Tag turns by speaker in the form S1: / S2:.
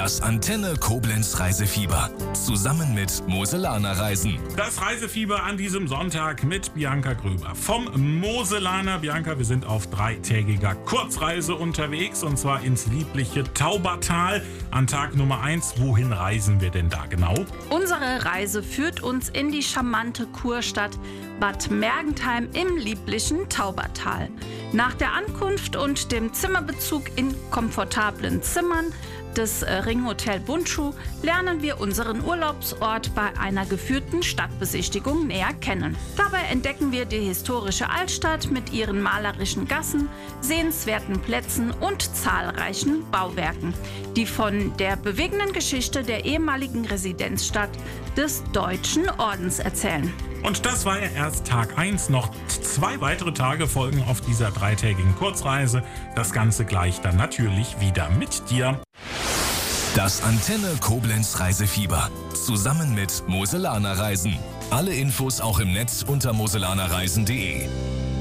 S1: Das Antenne Koblenz Reisefieber. Zusammen mit Moselaner Reisen.
S2: Das Reisefieber an diesem Sonntag mit Bianca Gröber vom Moselaner. Bianca, wir sind auf 3-tägiger Kurzreise unterwegs und zwar ins liebliche Taubertal. An Tag Nummer 1, wohin reisen wir denn da genau?
S3: Unsere Reise führt uns in die charmante Kurstadt Bad Mergentheim im lieblichen Taubertal. Nach der Ankunft und dem Zimmerbezug in komfortablen Zimmern des Ringhotel Bundschuh lernen wir unseren Urlaubsort bei einer geführten Stadtbesichtigung näher kennen. Dabei entdecken wir die historische Altstadt mit ihren malerischen Gassen, sehenswerten Plätzen und zahlreichen Bauwerken, die von der bewegenden Geschichte der ehemaligen Residenzstadt des Deutschen Ordens erzählen.
S2: Und das war ja erst Tag 1. Noch 2 weitere Tage folgen auf dieser 3-tägigen Kurzreise. Das Ganze gleich dann natürlich wieder mit dir.
S1: Das Antenne Koblenz Reisefieber. Zusammen mit Moselaner Reisen. Alle Infos auch im Netz unter moselanerreisen.de.